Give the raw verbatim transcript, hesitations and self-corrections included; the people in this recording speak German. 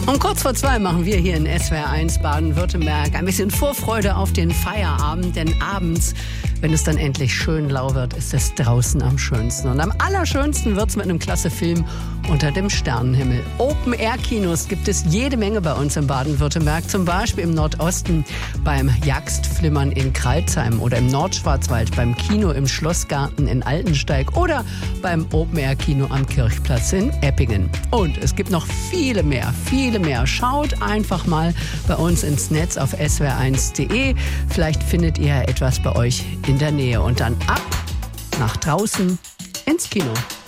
Und kurz vor zwei machen wir hier in S W R eins Baden-Württemberg ein bisschen Vorfreude auf den Feierabend, denn abends, wenn es dann endlich schön lau wird, ist es draußen am schönsten. Und am allerschönsten wird's mit einem klasse Film unter dem Sternenhimmel. Open-Air-Kinos gibt es jede Menge bei uns in Baden-Württemberg, zum Beispiel im Nordosten beim Jagstflimmern in Kralsheim oder im Nordschwarzwald beim Kino im Schlossgarten in Altensteig oder beim Open-Air-Kino am Kirchplatz in Eppingen. Und es gibt noch viele mehr, viele mehr. Schaut einfach mal bei uns ins Netz auf S W R eins punkt de. Vielleicht findet ihr etwas bei euch in der Nähe. Und dann ab nach draußen ins Kino.